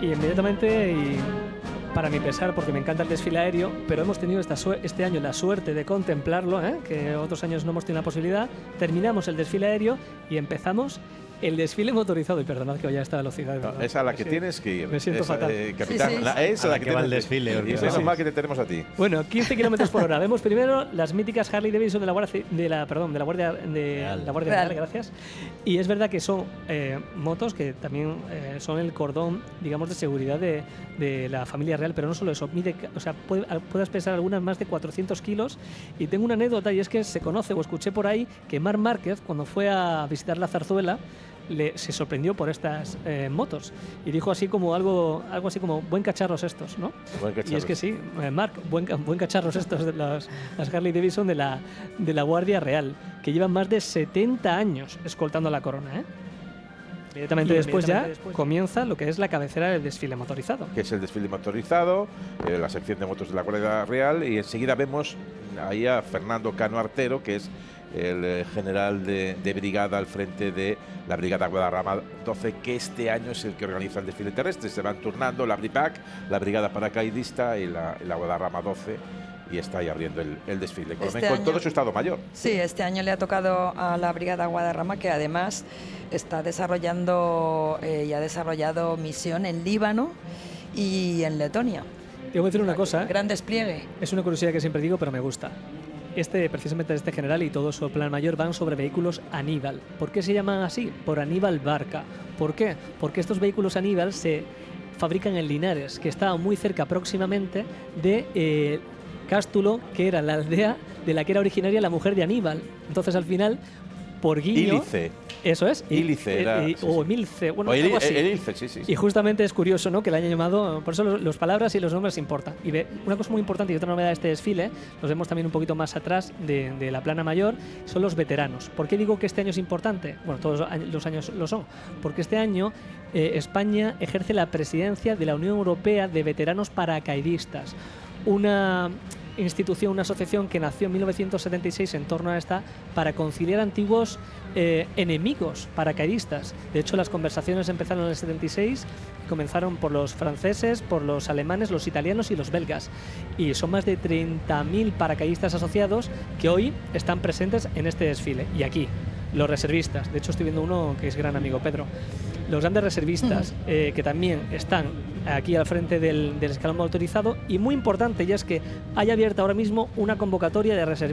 Y inmediatamente, y para mi pesar, porque me encanta el desfile aéreo, pero hemos tenido este año la suerte de contemplarlo, que otros años no hemos tenido la posibilidad. Terminamos el desfile aéreo y empezamos el desfile motorizado. Y perdonad que vaya a esta velocidad. No, es a la que tienes que ir. Me siento fatal. Capitán, Sí, sí. Es a la que va tienes el desfile. Y es más que te tenemos a ti. Bueno, 15 kilómetros por hora. Vemos primero las míticas Harley Davidson de la Guardia Real, gracias. Y es verdad que son motos que también son el cordón, digamos, de seguridad de la familia real, pero no solo eso. Puedes pesar algunas más de 400 kilos. Y tengo una anécdota, y es que se conoce o escuché por ahí que Marc Márquez, cuando fue a visitar la Zarzuela, se sorprendió por estas motos y dijo así como algo así como buen cacharros estos, ¿no? Y es que sí, Marc, buen cacharros estos de las Harley Davidson de la Guardia Real, que llevan más de 70 años escoltando la corona, ¿eh? Inmediatamente después comienza lo que es la cabecera del desfile motorizado. Que es el desfile motorizado, la sección de motos de la Guardia Real, y enseguida vemos ahí a Fernando Cano Artero, que es el general de brigada al frente de la Brigada Guadarrama 12, que este año es el que organiza el desfile terrestre. Se van turnando la BRIPAC, la Brigada Paracaidista y la Guadarrama 12, y está ahí abriendo el desfile, con todo su estado mayor. Sí, este año le ha tocado a la Brigada Guadarrama, que además está desarrollando y ha desarrollado misión en Líbano y en Letonia. Te voy a decir una cosa. Gran despliegue. Es una curiosidad que siempre digo, pero me gusta. Precisamente este general y todo su plan mayor van sobre vehículos Aníbal. ¿Por qué se llaman así? Por Aníbal Barca. ¿Por qué? Porque estos vehículos Aníbal se fabrican en Linares, que está muy cerca próximamente de Cástulo, que era la aldea de la que era originaria la mujer de Aníbal. Entonces, al final, por guiño... Ílice. Eso es. Ílice o Emilce, bueno, algo así. Ílice, sí. Y justamente es curioso, ¿no?, que le hayan llamado, por eso las palabras y los nombres importan. Y una cosa muy importante y otra novedad de este desfile, nos vemos también un poquito más atrás de la plana mayor, son los veteranos. ¿Por qué digo que este año es importante? Bueno, todos los años lo son. Porque este año España ejerce la presidencia de la Unión Europea de Veteranos Paracaidistas. Una institución, una asociación que nació en 1976 en torno a esta para conciliar antiguos enemigos paracaidistas. De hecho, las conversaciones empezaron en el 76, comenzaron por los franceses, por los alemanes, los italianos y los belgas. Y son más de 30.000 paracaidistas asociados que hoy están presentes en este desfile. Y aquí, los reservistas. De hecho, estoy viendo uno que es gran amigo, Pedro. Los grandes reservistas que también están aquí al frente del escalón motorizado, y muy importante, ya es que hay abierta ahora mismo una convocatoria de